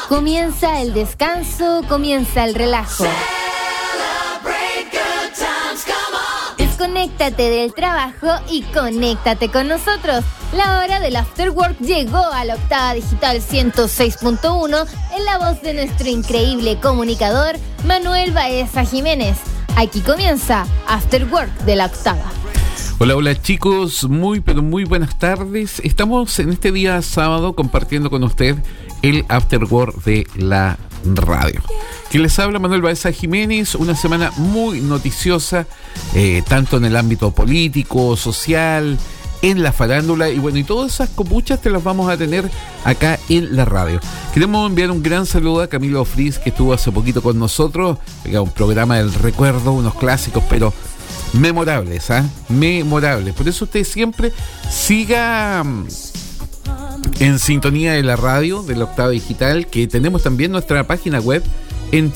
Comienza el descanso, comienza el relajo. Desconéctate del trabajo y conéctate con nosotros. La hora del After Work llegó a la Octava Digital 106.1 en la voz de nuestro increíble comunicador Manuel Baeza Jiménez. Aquí comienza After Work de la Octava. Hola chicos, muy buenas tardes. Estamos en este día sábado compartiendo con usted el After Work de la radio. Quien les habla, Manuel Baeza Jiménez. Una semana muy noticiosa, tanto en el ámbito político, social, en la farándula y todas esas copuchas te las vamos a tener acá en la radio. Queremos enviar un gran saludo a Camilo Fris, que estuvo hace poquito con nosotros, un programa del recuerdo, unos clásicos, pero memorables, memorables. Por eso usted siempre siga en sintonía de la radio, de la Octava Digital, que tenemos también nuestra página web en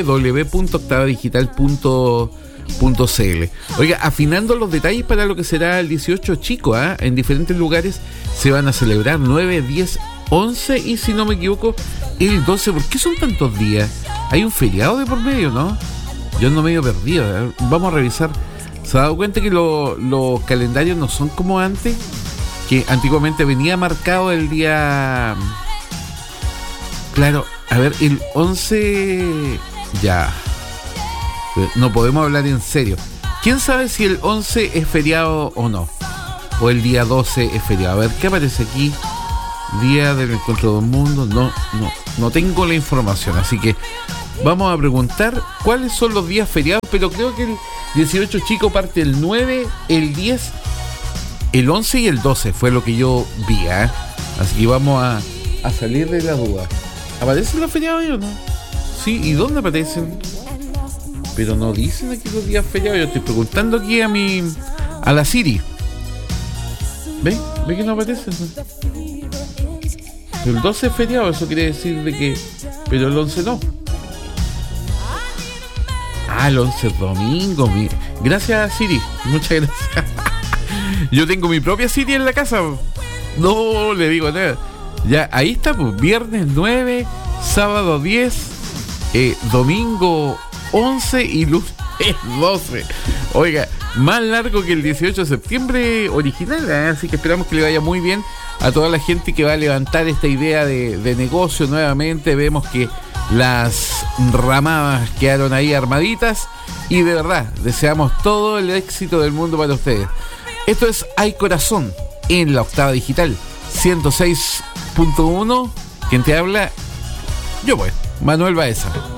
www.octavadigital.cl. Oiga, afinando los detalles para lo que será el 18 chico, en diferentes lugares se van a celebrar 9, 10, 11 y, si no me equivoco, el 12. ¿Por qué son tantos días? Hay un feriado de por medio, ¿no? Yo ando medio perdido. Vamos a revisar. ¿Se ha dado cuenta que los calendarios no son como antes? Que antiguamente venía marcado el día... Claro, a ver, el 11... Ya. No podemos hablar en serio. ¿Quién sabe si el 11 es feriado o no? O el día 12 es feriado. A ver, ¿qué aparece aquí? Día del Encuentro del Mundo. No tengo la información. Así que vamos a preguntar cuáles son los días feriados. Pero creo que el 18 chico parte el 9, el 10, el 11 y el 12. Fue lo que yo vi, Así que vamos a salir de la duda. ¿Aparecen los feriados o no? Sí, ¿y dónde aparecen? Pero no dicen aquí los días feriados. Yo estoy preguntando aquí a la Siri. ¿Ve que no aparecen? El 12 es feriado, eso quiere decir de que... Pero el 11 no. El 11 es domingo. Gracias, Siri. Muchas gracias. Yo tengo mi propia Siri en la casa. No le digo nada. Ya, ahí está, pues. Viernes 9, sábado 10, domingo 11 y lunes 12. Oiga, más largo que el 18 de septiembre original, así que esperamos que le vaya muy bien a toda la gente que va a levantar esta idea de negocio nuevamente. Vemos que las ramadas quedaron ahí armaditas y de verdad deseamos todo el éxito del mundo para ustedes. Esto es Hay Corazón en la Octava Digital 106.1. Quien te habla, yo Manuel Baeza.